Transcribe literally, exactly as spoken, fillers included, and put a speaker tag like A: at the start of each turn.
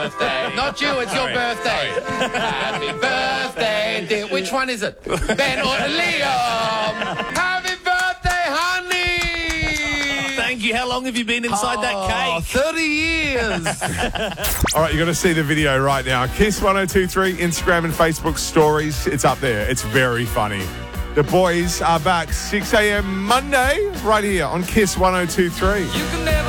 A: birthday. Not you, it's your birthday. Happy birthday, dear. Which one is it? Ben or Liam? Happy birthday, honey.
B: Thank you. How long have you been inside
A: Oh,
B: that cake?
A: thirty years.
C: All right, you've got to see the video right now. Kiss one oh two three, Instagram and Facebook stories. It's up there. It's very funny. The boys are back six a.m. Monday right here on Kiss one oh two three.
A: You can never